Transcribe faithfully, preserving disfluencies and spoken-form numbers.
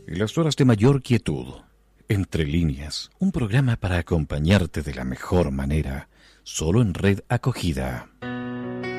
En las horas de mayor quietud, Entre Líneas, un programa para acompañarte de la mejor manera, solo en Red Acogida.